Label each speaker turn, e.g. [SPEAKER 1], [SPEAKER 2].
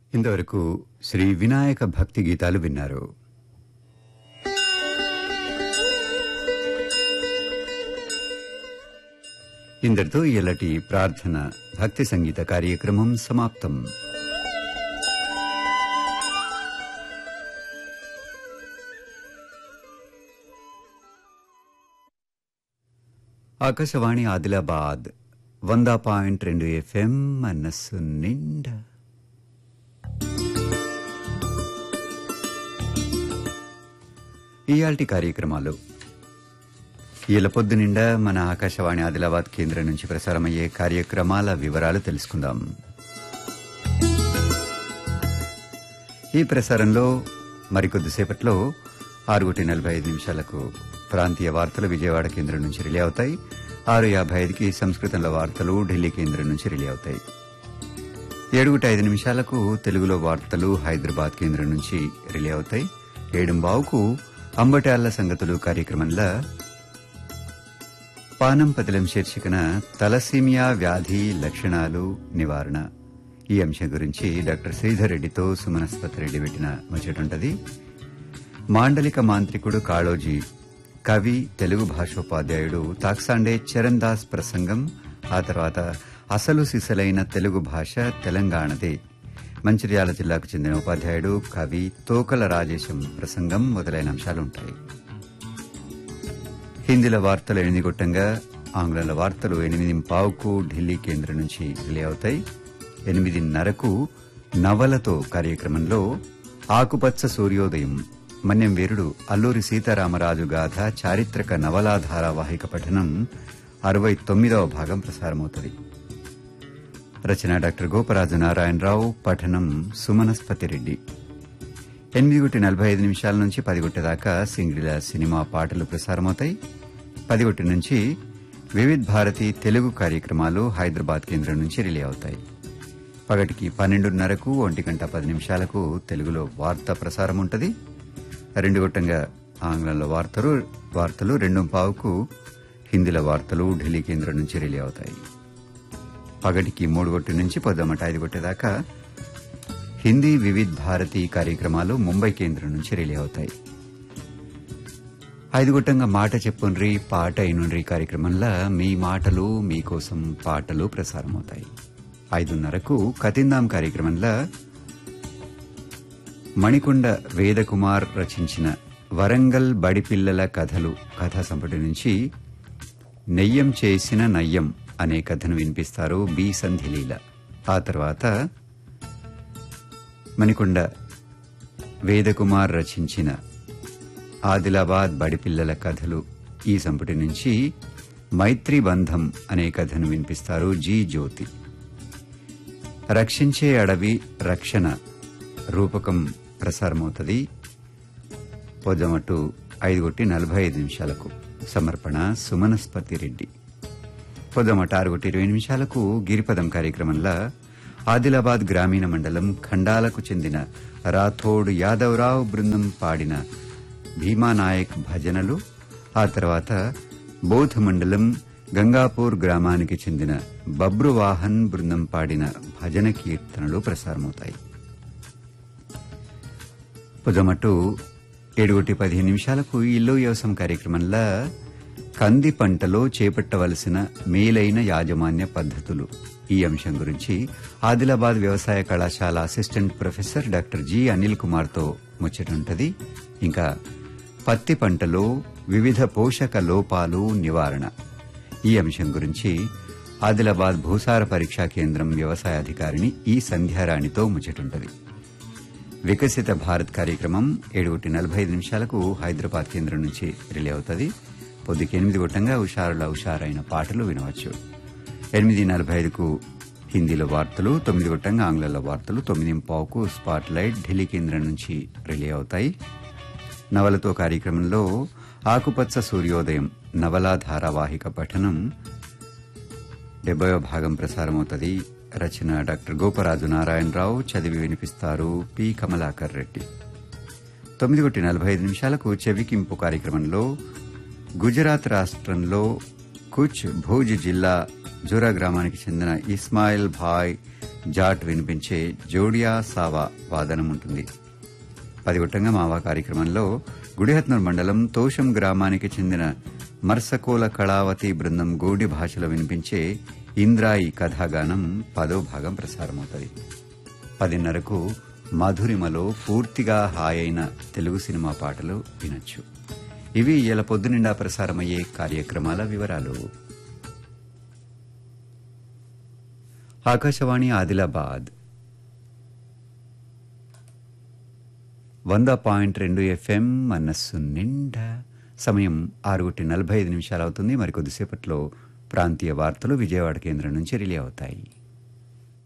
[SPEAKER 1] ఇంతవరకు శ్రీ వినాయక భక్తి గీతాలు విన్నారు. ఇందరితో ఇలాంటి ప్రార్థన భక్తి సంగీత కార్యక్రమం సమాప్తం. ఆకాశవాణి ఆదిలాబాద్ 100.2 FM మనస్సు నిండా. ఇయాల్టి కార్యక్రమాలు ఈల పొద్దు నిండా మన ఆకాశవాణి ఆదిలాబాద్ కేంద్రం నుంచి ప్రసారమయ్యే కార్యక్రమాల వివరాలు తెలుసుకుందాం. ఈ ప్రసారంలో మరికొద్దిసేపట్లో 6:45 ప్రాంతీయ వార్తలు విజయవాడ కేంద్రం నుంచి రిలే అవుతాయి. 6:55కి సంస్కృతంలో వార్తలు ఢిల్లీ కేంద్రం నుంచి రిలే అవుతాయి. 7:05 తెలుగులో వార్తలు హైదరాబాద్ కేంద్రం నుంచి రిలే అవుతాయి. 7:15కు అంబటాళ్ల సంగతులు కార్యక్రమంలో పానం పతిలం శీర్షికన తలసీమియా వ్యాధి లక్షణాలు నివారణ ఈ అంశం గురించి డాక్టర్ శ్రీధర్ రెడ్డితో సుమనస్పతి రెడ్డి పెట్టిన ముచ్చటుంటది. మాండలిక మాంత్రికుడు కాళోజీ కవి తెలుగు భాషోపాధ్యాయుడు తాక్సాండే చరణ్ దాస్ ప్రసంగం, ఆ తర్వాత అసలు సిసలైన తెలుగు భాష తెలంగాణదే మంచిర్యాల జిల్లాకు చెందిన ఉపాధ్యాయుడు కవి తోకల రాజేశం ప్రసంగం మొదలైన అంశాలుంటాయి. హిందీలో వార్తలు 8 ఆంగ్లంలో వార్తలు 8:15కు ఢిల్లీ కేంద్రం నుంచి రిలే అవుతాయి. 8:30కు నవలతో కార్యక్రమంలో ఆకుపచ్చ సూర్యోదయం మన్యం వీరుడు అల్లూరి సీతారామరాజు గాథ చారిత్రక నవలా ధారావాహిక పఠనం 69వ భాగం ప్రసారమవుతుంది. రచన డాక్టర్ గోపరాజు నారాయణరావు, పఠనం సుమనస్పతి రెడ్డి. 8:45 నుంచి 10 దాకా సింగిడిల సినిమా పాటలు ప్రసారమవుతాయి. 10 నుంచి వివిధ్ భారతి తెలుగు కార్యక్రమాలు హైదరాబాద్ కేంద్రం నుంచి రిలే అవుతాయి. పగటికి 12:30కు 1:10 తెలుగులో వార్తా ప్రసారం ఉంటుంది. 2 ఆంగ్లంలో వార్తలు 2:15కు హిందీలో వార్తలు ఢిల్లీ కేంద్రం నుంచి రిలే అవుతాయి. పగటికి 3 నుంచి పొద్దుమట 5 దాకా హిందీ వివిధ్ భారతి కార్యక్రమాలు ముంబై కేంద్రం నుంచి రిలే అవుతాయి. 5 మాట చెప్పుండ్రి పాట అయినుండ్రి కార్యక్రమంలో మీ మాటలు మీకోసం పాటలు ప్రసారమవుతాయి. 5:30కు కతిందాం కార్యక్రమంలో మణికొండ వేదకుమార్ రచించిన వరంగల్ బడిపిల్లల కథలు కథా సంపుటి నుంచి నెయ్యం చేసిన నయ్యం అనే కథను వినిపిస్తారు బి సంధిలీల. ఆ తర్వాత మణికొండ వేదకుమార్ రచించిన ఆదిలాబాద్ బడిపిల్లల కథలు ఈ సంపుటి నుంచి మైత్రి బంధం అనే కథను వినిపిస్తారు జి జ్యోతి. రక్షించే అడవి రక్షణ రూపకం ప్రసారమవుతుంది. పొద్దుమటు 5:45 సమర్పణ సుమనస్పతి రెడ్డి. పొద్దుమట 6:20 గిరిపదం కార్యక్రమంలో ఆదిలాబాద్ గ్రామీణ మండలం ఖండాలకు చెందిన రాథోడ్ యాదవరావు బృందం పాడిన భీమానాయక్ భజనలు, ఆ తర్వాత బోధ్ మండలం గంగాపూర్ గ్రామానికి చెందిన బబ్రువాహన్ బృందం పాడిన భజన కీర్తనలు ప్రసారమవుతాయి. పొద్దుమటు 7:15 ఇల్లు వ్యవసాయం కార్యక్రమంలో కంది పంటలో చేపట్టవలసిన మేలైన యాజమాన్య పద్ధతులు ఈ అంశం గురించి ఆదిలాబాద్ వ్యవసాయ కళాశాల assistant professor doctor G Anil కుమార్తో ముచ్చటుంటది. ఇంకా పత్తి పంటలో వివిధ పోషక లోపాలు నివారణ ఈ అంశం గురించి ఆదిలాబాద్ భూసార పరీక్షా కేంద్రం వ్యవసాయ అధికారిని ఈ సంధ్యారాణితో ముచ్చటుంటది. వికసిత భారత్ కార్యక్రమం 7:45 హైదరాబాద్ కేంద్రం నుంచి రిలే అవుతుంది. పొద్దుకి 8 హుషారుల హుషారైన పాటలు వినవచ్చు. 8:45కు హిందీలో వార్తలు, 9 ఆంగ్లంలో వార్తలు, 9:15కు స్పాట్ లైట్ ఢిల్లీ కేంద్రం నుంచి రిలే అవుతాయి. నవలతో కార్యక్రమంలో ఆకుపచ్చ సూర్యోదయం నవలా ధారావాహిక పఠనం 70వ భాగం ప్రసారమవుతుంది. రచన డాక్టర్ గోపరాజు నారాయణరావు, చదివి వినిపిస్తారు పి కమలాకర్ రెడ్డి. 9:45 చెవికింపు కార్యక్రమంలో గుజరాత్ రాష్ట్రంలో కుచ్ భూజ్ జిల్లా జోరా గ్రామానికి చెందిన ఇస్మాయిల్ భాయ్ జాట్ వినిపించే జోడియా సావా వాదనం ఉంటుంది. పదిగొట్టంగా మావా కార్యక్రమంలో గుడిహత్నూర్ మండలం తోషం గ్రామానికి చెందిన మర్సకోల కళావతి బృందం గోడి భాషలో వినిపించే ఇంద్రాయి కథాగానం 10వ భాగం ప్రసారమవుతుంది. 10:30కు మధురిమలో పూర్తిగా హాయైన తెలుగు సినిమా పాటలు వినొచ్చు. ఇవి ఇలా పొద్దునిండా ప్రసారమయ్యే కార్యక్రమాల వివరాలు. ఆకాశవాణి ఆదిలాబాద్ 100.2 FM మనస్సు నిండా. సమయం 6:45 అవుతుంది. మరికొద్దిసేపట్లో ప్రాంతీయ వార్తలు విజయవాడ కేంద్రం నుంచి రిలే అవుతాయి.